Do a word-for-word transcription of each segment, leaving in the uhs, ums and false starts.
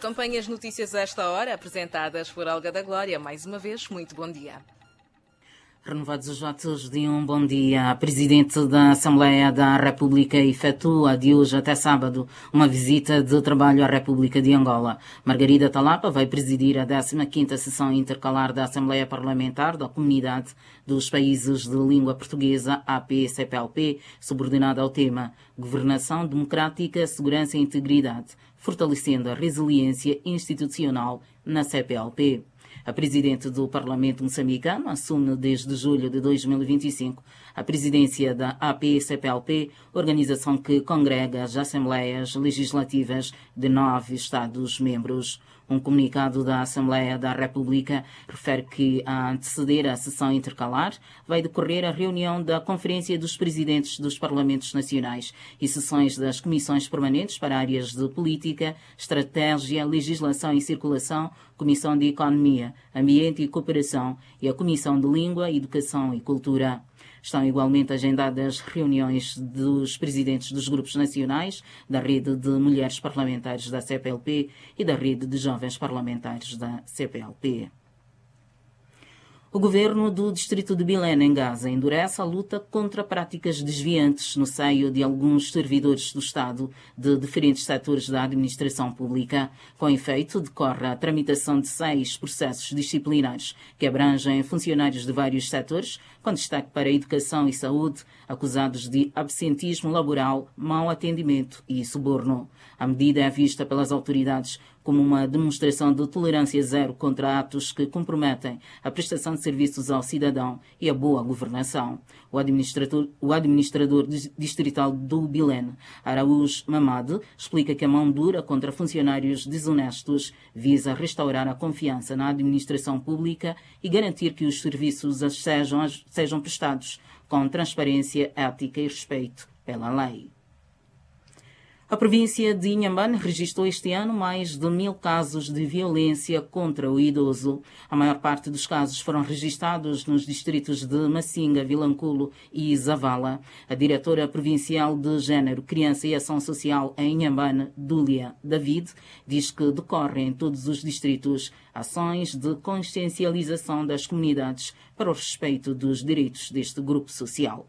Acompanhe as notícias a esta hora, apresentadas por Olga da Glória. Mais uma vez, muito bom dia. Renovados os votos de um bom dia. A Presidente da Assembleia da República efetua de hoje até sábado uma visita de trabalho à República de Angola. Margarida Talapa vai presidir a décima quinta sessão intercalar da Assembleia Parlamentar da Comunidade dos Países de Língua Portuguesa, A P C P L P, subordinada ao tema Governação Democrática, Segurança e Integridade, fortalecendo a resiliência institucional na C P L P. A Presidente do Parlamento moçambicano assume desde julho de dois mil e vinte e cinco a presidência da A P C P L P, organização que congrega as Assembleias Legislativas de nove Estados-membros. Um comunicado da Assembleia da República refere que, a anteceder a sessão intercalar, vai decorrer a reunião da Conferência dos Presidentes dos Parlamentos Nacionais e sessões das Comissões Permanentes para áreas de Política, Estratégia, Legislação e Circulação, Comissão de Economia, Ambiente e Cooperação e a Comissão de Língua, Educação e Cultura. Estão igualmente agendadas reuniões dos presidentes dos grupos nacionais, da Rede de Mulheres Parlamentares da C P L P e da Rede de Jovens Parlamentares da C P L P. O governo do distrito de Bilene, em Gaza, endurece a luta contra práticas desviantes no seio de alguns servidores do Estado de diferentes setores da administração pública. Com efeito, decorre a tramitação de seis processos disciplinares que abrangem funcionários de vários setores, com destaque para a educação e saúde, acusados de absentismo laboral, mau atendimento e suborno. A medida é vista pelas autoridades como uma demonstração de tolerância zero contra atos que comprometem a prestação de serviços ao cidadão e a boa governação. O administrador, o administrador distrital do Bilene, Araújo Mamade, explica que a mão dura contra funcionários desonestos visa restaurar a confiança na administração pública e garantir que os serviços sejam, sejam prestados com transparência, ética e respeito pela lei. A província de Inhambane registrou este ano mais de mil casos de violência contra o idoso. A maior parte dos casos foram registrados nos distritos de Massinga, Vilanculo e Zavala. A diretora provincial de Gênero, Criança e Ação Social em Inhambane, Dúlia David, diz que decorrem em todos os distritos ações de consciencialização das comunidades para o respeito dos direitos deste grupo social.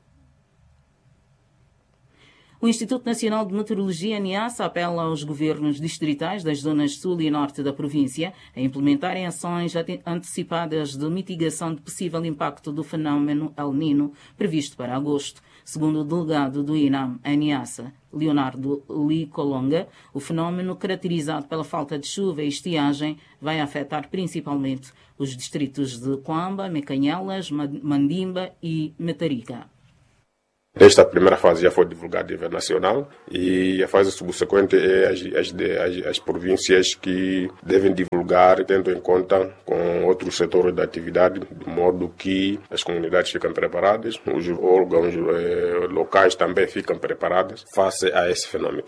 O Instituto Nacional de Meteorologia, NIASA, apela aos governos distritais das zonas sul e norte da província a implementarem ações antecipadas de mitigação de possível impacto do fenómeno El Niño previsto para agosto. Segundo o delegado do INAM, NIASA, Leonardo Licolonga, o fenómeno, caracterizado pela falta de chuva e estiagem, vai afetar principalmente os distritos de Coamba, Mecanhelas, Mandimba e Metarica. Esta primeira fase já foi divulgada a nível nacional e a fase subsequente é as, as, as, as províncias que devem divulgar, tendo em conta com outros setores da atividade, de modo que as comunidades ficam preparadas, os órgãos eh, locais também ficam preparados face a esse fenômeno.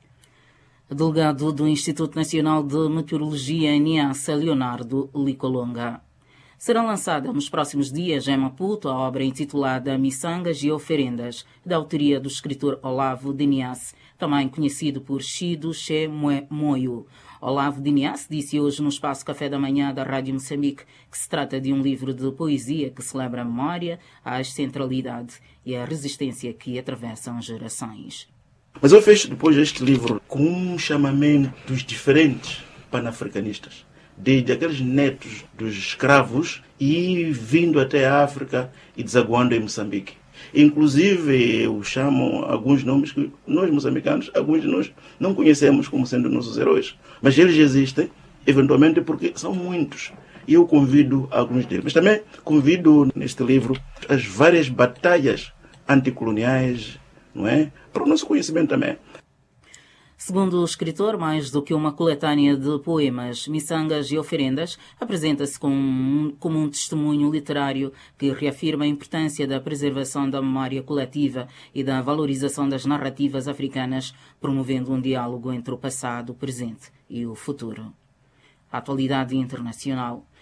O delegado do Instituto Nacional de Meteorologia, NIASA, Leonardo Licolonga. Será lançada nos próximos dias em Maputo a obra intitulada Missangas e Oferendas, da autoria do escritor Olavo Dinias, também conhecido por Chido Che Moio. Olavo Dinias disse hoje no Espaço Café da Manhã da Rádio Moçambique que se trata de um livro de poesia que celebra a memória, a ancestralidade e a resistência que atravessam gerações. Mas eu fecho depois este livro com um chamamento diferentes panafricanistas. Desde aqueles netos dos escravos e vindo até a África e desaguando em Moçambique. Inclusive, eu chamo alguns nomes que nós moçambicanos, alguns de nós não conhecemos como sendo nossos heróis. Mas eles existem, eventualmente, porque são muitos. E eu convido alguns deles. Mas também convido neste livro as várias batalhas anticoloniais, não é? Para o nosso conhecimento também. Segundo o escritor, mais do que uma coletânea de poemas, Missangas e Oferendas apresenta-se como um, como um testemunho literário que reafirma a importância da preservação da memória coletiva e da valorização das narrativas africanas, promovendo um diálogo entre o passado, o presente e o futuro. A atualidade internacional.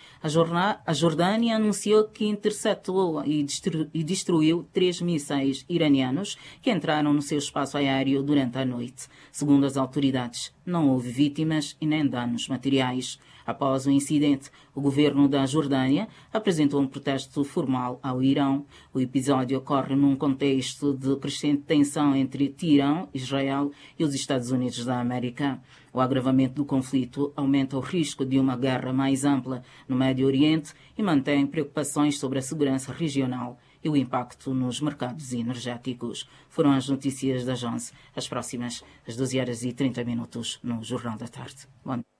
A, jorna, a Jordânia anunciou que interceptou e, destru, e destruiu três mísseis iranianos que entraram no seu espaço aéreo durante a noite. Segundo as autoridades, não houve vítimas e nem danos materiais. Após o incidente, o governo da Jordânia apresentou um protesto formal ao Irão. O episódio ocorre num contexto de crescente tensão entre Teherão, Israel e os Estados Unidos da América. O agravamento do conflito aumenta o risco de uma guerra mais ampla no Médio Oriente e mantém preocupações sobre a segurança regional e o impacto nos mercados energéticos. Foram as notícias das onze. As próximas, às doze horas e trinta minutos, no Jornal da Tarde. Bom